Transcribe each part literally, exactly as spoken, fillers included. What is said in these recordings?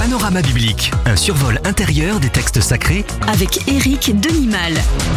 Panorama biblique, un survol intérieur des textes sacrés avec Éric Denimal.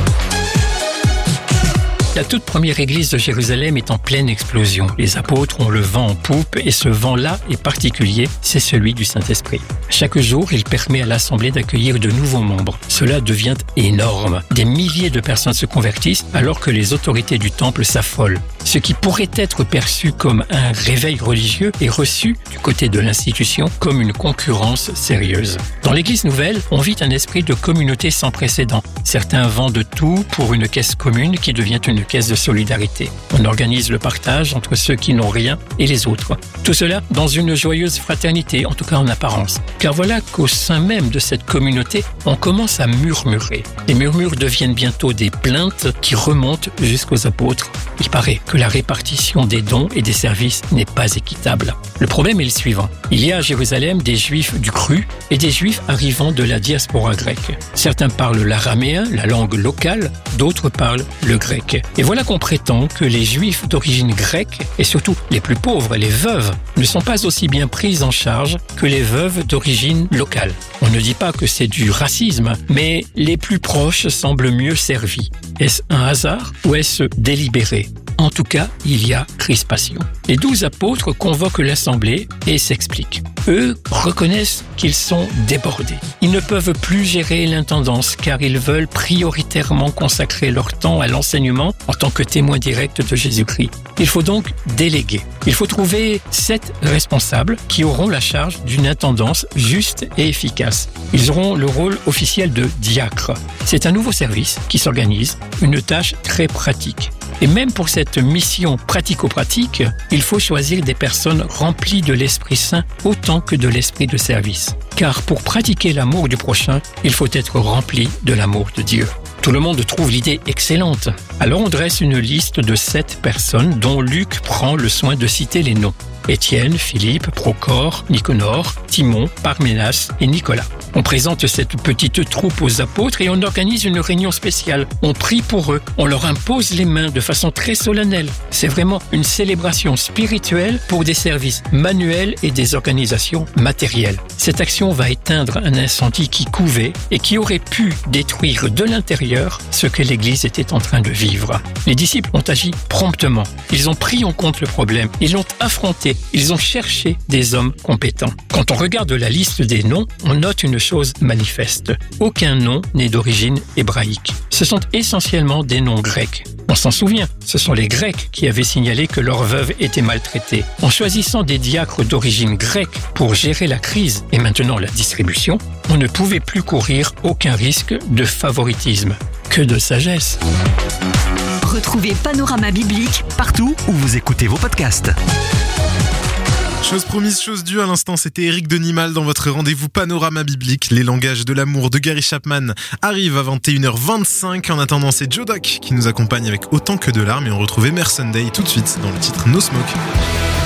La toute première église de Jérusalem est en pleine explosion. Les apôtres ont le vent en poupe et ce vent-là est particulier, c'est celui du Saint-Esprit. Chaque jour, il permet à l'Assemblée d'accueillir de nouveaux membres. Cela devient énorme. Des milliers de personnes se convertissent alors que les autorités du temple s'affolent. Ce qui pourrait être perçu comme un réveil religieux est reçu du côté de l'institution comme une concurrence sérieuse. Dans l'Église nouvelle, on vit un esprit de communauté sans précédent. Certains vendent tout pour une caisse commune qui devient une caisse de solidarité. On organise le partage entre ceux qui n'ont rien et les autres. Tout cela dans une joyeuse fraternité, en tout cas en apparence. Car voilà qu'au sein même de cette communauté, on commence à murmurer. Les murmures deviennent bientôt des plaintes qui remontent jusqu'aux apôtres. Il paraît que la répartition des dons et des services n'est pas équitable. Le problème est le suivant. Il y a à Jérusalem des Juifs du cru et des Juifs arrivant de la diaspora grecque. Certains parlent l'araméen, la langue locale, d'autres parlent le grec. Et voilà qu'on prétend que les Juifs d'origine grecque, et surtout les plus pauvres, les veuves, ne sont pas aussi bien prises en charge que les veuves d'origine locale. On ne dit pas que c'est du racisme, mais les plus proches semblent mieux servis. Est-ce un hasard ou est-ce délibéré ? En tout cas, il y a crispation. Les douze apôtres convoquent l'assemblée et s'expliquent. Eux reconnaissent qu'ils sont débordés. Ils ne peuvent plus gérer l'intendance car ils veulent prioritairement consacrer leur temps à l'enseignement en tant que témoins directs de Jésus-Christ. Il faut donc déléguer. Il faut trouver sept responsables qui auront la charge d'une intendance juste et efficace. Ils auront le rôle officiel de diacre. C'est un nouveau service qui s'organise, une tâche très pratique. Et même pour cette mission pratico-pratique, il faut choisir des personnes remplies de l'Esprit Saint autant que de l'esprit de service. Car pour pratiquer l'amour du prochain, il faut être rempli de l'amour de Dieu. Tout le monde trouve l'idée excellente. Alors on dresse une liste de sept personnes dont Luc prend le soin de citer les noms. Étienne, Philippe, Procore, Nicanor, Timon, Parménas et Nicolas. On présente cette petite troupe aux apôtres et on organise une réunion spéciale. On prie pour eux, on leur impose les mains de façon très solennelle. C'est vraiment une célébration spirituelle pour des services manuels et des organisations matérielles. Cette action va éteindre un incendie qui couvait et qui aurait pu détruire de l'intérieur ce que l'Église était en train de vivre. Les disciples ont agi promptement. Ils ont pris en compte le problème, ils l'ont affronté, ils ont cherché des hommes compétents. Quand on regarde la liste des noms, on note une chose manifeste. Aucun nom n'est d'origine hébraïque. Ce sont essentiellement des noms grecs. On s'en souvient, ce sont les Grecs qui avaient signalé que leurs veuves étaient maltraitées. En choisissant des diacres d'origine grecque pour gérer la crise et maintenant la distribution, on ne pouvait plus courir aucun risque de favoritisme. Que de sagesse! Retrouvez Panorama biblique partout où vous écoutez vos podcasts. Chose promise, chose due, à l'instant c'était Éric Denimal dans votre rendez-vous Panorama biblique. Les langages de l'amour de Gary Chapman arrivent à vingt et une heures vingt-cinq. En attendant, c'est Joe Doc qui nous accompagne avec Autant que de larmes et on retrouve Emer Sunday tout de suite dans le titre No Smoke.